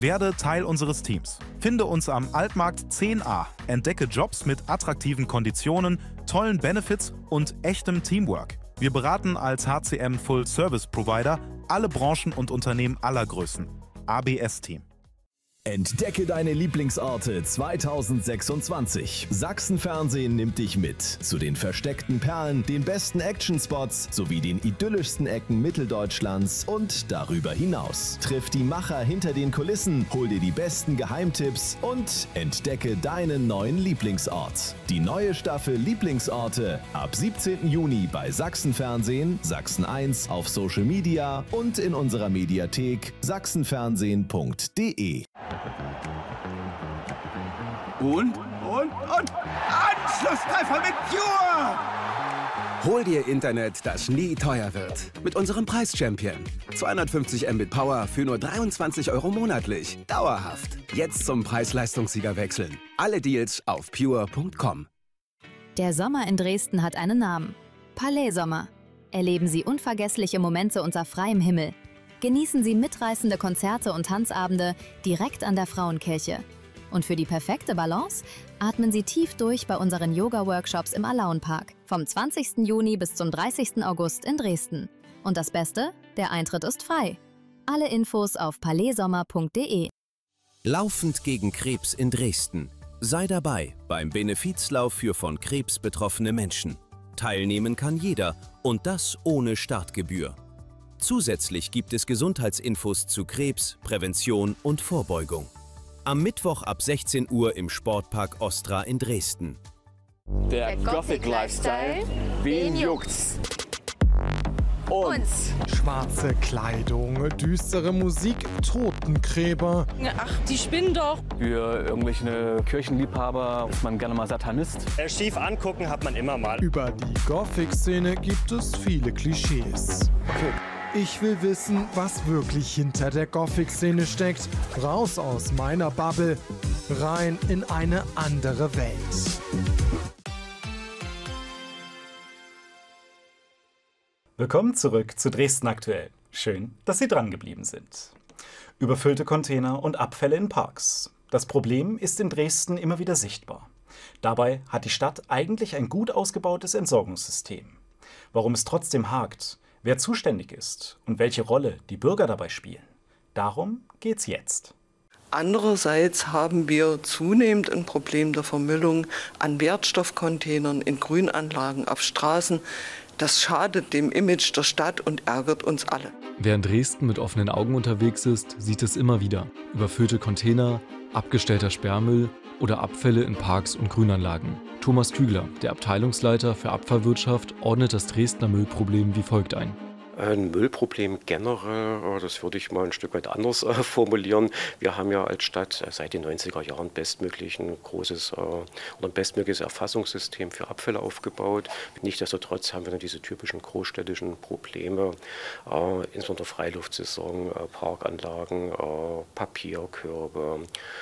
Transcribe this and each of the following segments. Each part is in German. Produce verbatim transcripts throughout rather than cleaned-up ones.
Werde Teil unseres Teams. Finde uns am Altmarkt zehn a. Entdecke Jobs mit attraktiven Konditionen, tollen Benefits und echtem Teamwork. Wir beraten als H C M Full Service Provider alle Branchen und Unternehmen aller Größen. A B S-Team. Entdecke deine Lieblingsorte zweitausendsechsundzwanzig. Sachsen-Fernsehen nimmt dich mit zu den versteckten Perlen, den besten Actionspots sowie den idyllischsten Ecken Mitteldeutschlands und darüber hinaus. Triff die Macher hinter den Kulissen, hol dir die besten Geheimtipps und entdecke deinen neuen Lieblingsort. Die neue Staffel Lieblingsorte ab siebzehnten Juni bei Sachsen-Fernsehen, Sachsen eins auf Social Media und in unserer Mediathek sachsenfernsehen punkt de. Und, und, und, Anschlusstreffer mit Pure! Hol dir Internet, das nie teuer wird. Mit unserem Preis-Champion. zweihundertfünfzig Mbit Power für nur dreiundzwanzig Euro monatlich. Dauerhaft. Jetzt zum Preis-Leistungssieger wechseln. Alle Deals auf pure punkt com. Der Sommer in Dresden hat einen Namen. Palais Sommer. Erleben Sie unvergessliche Momente unter freiem Himmel. Genießen Sie mitreißende Konzerte und Tanzabende direkt an der Frauenkirche. Und für die perfekte Balance atmen Sie tief durch bei unseren Yoga-Workshops im Alaunpark vom zwanzigsten Juni bis zum dreißigsten August in Dresden. Und das Beste? Der Eintritt ist frei. Alle Infos auf palais sommer punkt de. Laufend gegen Krebs in Dresden. Sei dabei beim Benefizlauf für von Krebs betroffene Menschen. Teilnehmen kann jeder und das ohne Startgebühr. Zusätzlich gibt es Gesundheitsinfos zu Krebs, Prävention und Vorbeugung. Am Mittwoch ab sechzehn Uhr im Sportpark Ostra in Dresden. Der, Der Gothic Lifestyle, wen juckt's? Uns. Schwarze Kleidung, düstere Musik, Totengräber. Ach, die spinnen doch. Für irgendwelche Kirchenliebhaber ist man gerne mal Satanist. Schief angucken hat man immer mal. Über die Gothic-Szene gibt es viele Klischees. Okay. Ich will wissen, was wirklich hinter der Gothic-Szene steckt. Raus aus meiner Bubble, rein in eine andere Welt. Willkommen zurück zu Dresden aktuell. Schön, dass Sie dran geblieben sind. Überfüllte Container und Abfälle in Parks. Das Problem ist in Dresden immer wieder sichtbar. Dabei hat die Stadt eigentlich ein gut ausgebautes Entsorgungssystem. Warum es trotzdem hakt, wer zuständig ist und welche Rolle die Bürger dabei spielen. Darum geht's jetzt. Andererseits haben wir zunehmend ein Problem der Vermüllung an Wertstoffcontainern, in Grünanlagen, auf Straßen. Das schadet dem Image der Stadt und ärgert uns alle. Wer in Dresden mit offenen Augen unterwegs ist, sieht es immer wieder. Überfüllte Container, abgestellter Sperrmüll oder Abfälle in Parks und Grünanlagen. Thomas Kügler, der Abteilungsleiter für Abfallwirtschaft, ordnet das Dresdner Müllproblem wie folgt ein. Ein Müllproblem generell, das würde ich mal ein Stück weit anders äh, formulieren. Wir haben ja als Stadt seit den neunziger Jahren bestmöglich ein großes äh, oder ein bestmögliches Erfassungssystem für Abfälle aufgebaut. Nichtsdestotrotz haben wir dann diese typischen großstädtischen Probleme, äh, insbesondere Freiluftsaison, äh, Parkanlagen, äh, Papierkörbe,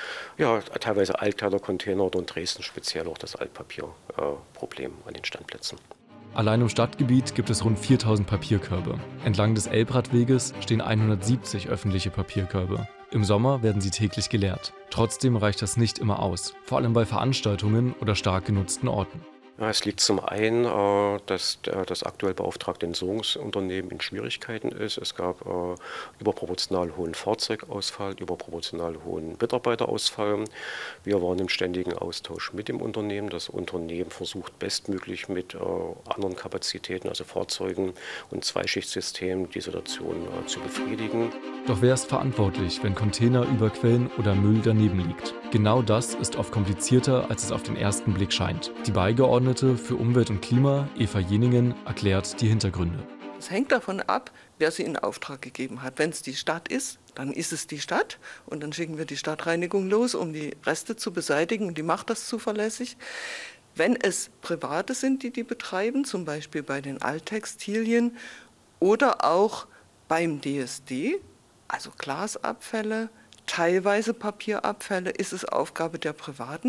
ja, teilweise Altteilercontainer oder in Dresden speziell auch das Altpapierproblem äh, an den Standplätzen. Allein im Stadtgebiet gibt es rund viertausend Papierkörbe. Entlang des Elbradweges stehen hundertsiebzig öffentliche Papierkörbe. Im Sommer werden sie täglich geleert. Trotzdem reicht das nicht immer aus, vor allem bei Veranstaltungen oder stark genutzten Orten. Ja, es liegt zum einen, äh, dass äh, das aktuell beauftragte Entsorgungsunternehmen in Schwierigkeiten ist. Es gab äh, überproportional hohen Fahrzeugausfall, überproportional hohen Mitarbeiterausfall. Wir waren im ständigen Austausch mit dem Unternehmen. Das Unternehmen versucht bestmöglich mit äh, anderen Kapazitäten, also Fahrzeugen und Zweischichtssystemen, die Situation äh, zu befriedigen. Doch wer ist verantwortlich, wenn Container überquellen oder Müll daneben liegt? Genau das ist oft komplizierter, als es auf den ersten Blick scheint. Die Beigeordnete für Umwelt und Klima, Eva Jeningen, erklärt die Hintergründe. Es hängt davon ab, wer sie in Auftrag gegeben hat. Wenn es die Stadt ist, dann ist es die Stadt und dann schicken wir die Stadtreinigung los, um die Reste zu beseitigen. Die macht das zuverlässig. Wenn es Private sind, die die betreiben, zum Beispiel bei den Alttextilien oder auch beim D S D, also Glasabfälle, teilweise Papierabfälle, ist es Aufgabe der Privaten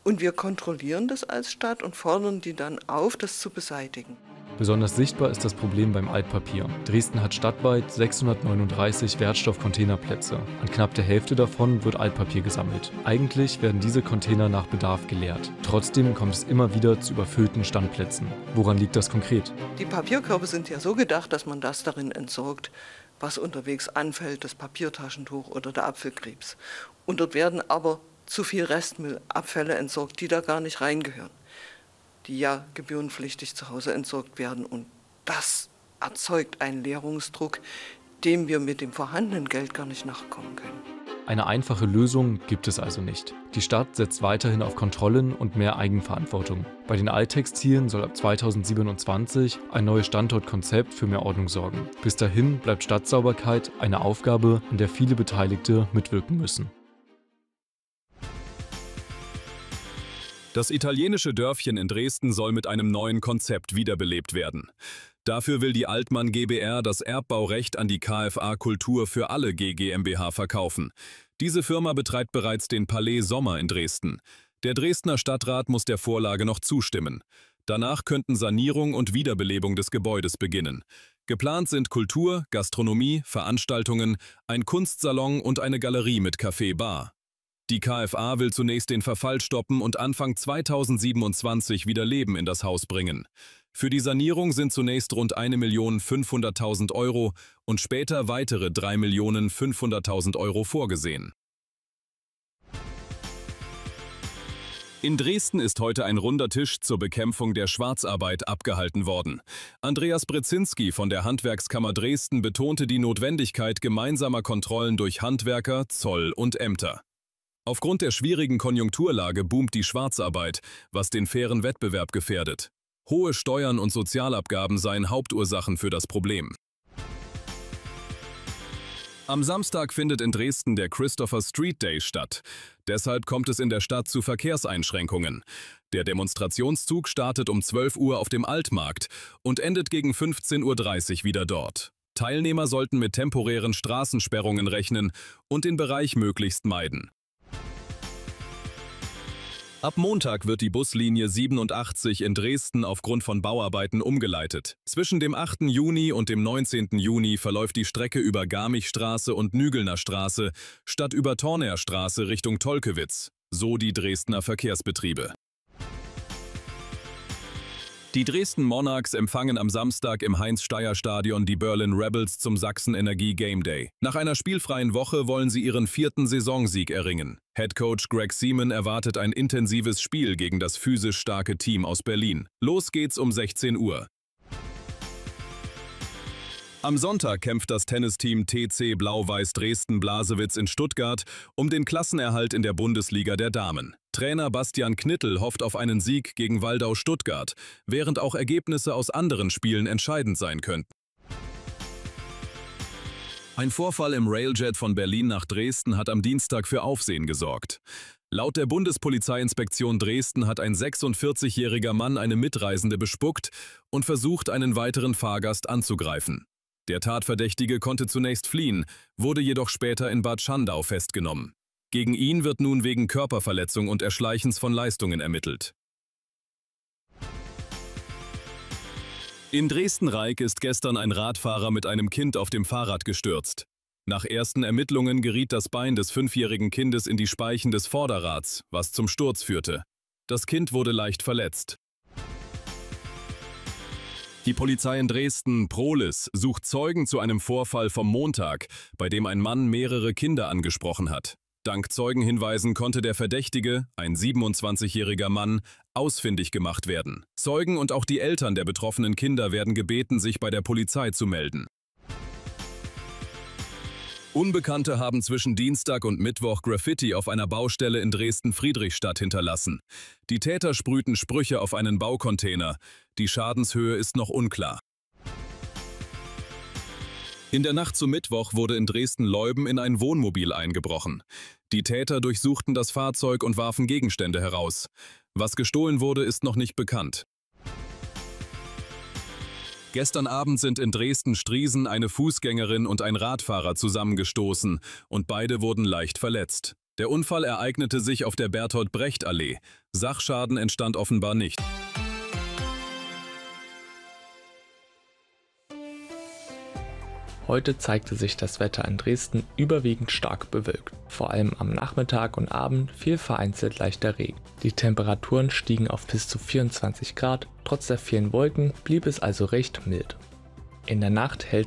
Und wir kontrollieren das als Stadt und fordern die dann auf, das zu beseitigen. Besonders sichtbar ist das Problem beim Altpapier. Dresden hat stadtweit sechshundertneununddreißig Wertstoffcontainerplätze. An knapp der Hälfte davon wird Altpapier gesammelt. Eigentlich werden diese Container nach Bedarf geleert. Trotzdem kommt es immer wieder zu überfüllten Standplätzen. Woran liegt das konkret? Die Papierkörbe sind ja so gedacht, dass man das darin entsorgt, was unterwegs anfällt, das Papiertaschentuch oder der Apfelkrebs. Und dort werden aber zu viel Restmüllabfälle entsorgt, die da gar nicht reingehören, die ja gebührenpflichtig zu Hause entsorgt werden. Und das erzeugt einen Leerungsdruck, dem wir mit dem vorhandenen Geld gar nicht nachkommen können. Eine einfache Lösung gibt es also nicht. Die Stadt setzt weiterhin auf Kontrollen und mehr Eigenverantwortung. Bei den Alttextilien soll ab zweitausendsiebenundzwanzig ein neues Standortkonzept für mehr Ordnung sorgen. Bis dahin bleibt Stadtsauberkeit eine Aufgabe, an der viele Beteiligte mitwirken müssen. Das italienische Dörfchen in Dresden soll mit einem neuen Konzept wiederbelebt werden. Dafür will die Altmann GbR das Erbbaurecht an die K F A Kultur für alle G GmbH verkaufen. Diese Firma betreibt bereits den Palais Sommer in Dresden. Der Dresdner Stadtrat muss der Vorlage noch zustimmen. Danach könnten Sanierung und Wiederbelebung des Gebäudes beginnen. Geplant sind Kultur, Gastronomie, Veranstaltungen, ein Kunstsalon und eine Galerie mit Café-Bar. Die K F A will zunächst den Verfall stoppen und Anfang zweitausendsiebenundzwanzig wieder Leben in das Haus bringen. Für die Sanierung sind zunächst rund eine Million fünfhunderttausend Euro und später weitere drei Millionen fünfhunderttausend Euro vorgesehen. In Dresden ist heute ein runder Tisch zur Bekämpfung der Schwarzarbeit abgehalten worden. Andreas Brezinski von der Handwerkskammer Dresden betonte die Notwendigkeit gemeinsamer Kontrollen durch Handwerker, Zoll und Ämter. Aufgrund der schwierigen Konjunkturlage boomt die Schwarzarbeit, was den fairen Wettbewerb gefährdet. Hohe Steuern und Sozialabgaben seien Hauptursachen für das Problem. Am Samstag findet in Dresden der Christopher Street Day statt. Deshalb kommt es in der Stadt zu Verkehrseinschränkungen. Der Demonstrationszug startet um zwölf Uhr auf dem Altmarkt und endet gegen fünfzehn Uhr dreißig wieder dort. Teilnehmer sollten mit temporären Straßensperrungen rechnen und den Bereich möglichst meiden. Ab Montag wird die Buslinie siebenundachtzig in Dresden aufgrund von Bauarbeiten umgeleitet. Zwischen dem achten Juni und dem neunzehnten Juni verläuft die Strecke über Garmichstraße und Nügelner Straße statt über Tornerstraße Richtung Tolkewitz, so die Dresdner Verkehrsbetriebe. Die Dresden Monarchs empfangen am Samstag im Heinz-Steier-Stadion die Berlin Rebels zum Sachsen Energie Game Day. Nach einer spielfreien Woche wollen sie ihren vierten Saisonsieg erringen. Headcoach Greg Seaman erwartet ein intensives Spiel gegen das physisch starke Team aus Berlin. Los geht's um sechzehn Uhr. Am Sonntag kämpft das Tennisteam T C Blau-Weiß Dresden-Blasewitz in Stuttgart um den Klassenerhalt in der Bundesliga der Damen. Trainer Bastian Knittel hofft auf einen Sieg gegen Waldau Stuttgart, während auch Ergebnisse aus anderen Spielen entscheidend sein könnten. Ein Vorfall im Railjet von Berlin nach Dresden hat am Dienstag für Aufsehen gesorgt. Laut der Bundespolizeiinspektion Dresden hat ein sechsundvierzigjähriger Mann eine Mitreisende bespuckt und versucht, einen weiteren Fahrgast anzugreifen. Der Tatverdächtige konnte zunächst fliehen, wurde jedoch später in Bad Schandau festgenommen. Gegen ihn wird nun wegen Körperverletzung und Erschleichens von Leistungen ermittelt. In Dresden-Reik ist gestern ein Radfahrer mit einem Kind auf dem Fahrrad gestürzt. Nach ersten Ermittlungen geriet das Bein des fünfjährigen Kindes in die Speichen des Vorderrads, was zum Sturz führte. Das Kind wurde leicht verletzt. Die Polizei in Dresden, Prolis, sucht Zeugen zu einem Vorfall vom Montag, bei dem ein Mann mehrere Kinder angesprochen hat. Dank Zeugenhinweisen konnte der Verdächtige, ein siebenundzwanzigjähriger Mann, ausfindig gemacht werden. Zeugen und auch die Eltern der betroffenen Kinder werden gebeten, sich bei der Polizei zu melden. Unbekannte haben zwischen Dienstag und Mittwoch Graffiti auf einer Baustelle in Dresden-Friedrichstadt hinterlassen. Die Täter sprühten Sprüche auf einen Baucontainer. Die Schadenshöhe ist noch unklar. In der Nacht zu Mittwoch wurde in Dresden-Leuben in ein Wohnmobil eingebrochen. Die Täter durchsuchten das Fahrzeug und warfen Gegenstände heraus. Was gestohlen wurde, ist noch nicht bekannt. Gestern Abend sind in Dresden-Striesen eine Fußgängerin und ein Radfahrer zusammengestoßen und beide wurden leicht verletzt. Der Unfall ereignete sich auf der Bertolt-Brecht-Allee. Sachschaden entstand offenbar nicht. Heute zeigte sich das Wetter in Dresden überwiegend stark bewölkt. Vor allem am Nachmittag und Abend fiel vereinzelt leichter Regen. Die Temperaturen stiegen auf bis zu vierundzwanzig Grad, trotz der vielen Wolken blieb es also recht mild. In der Nacht hält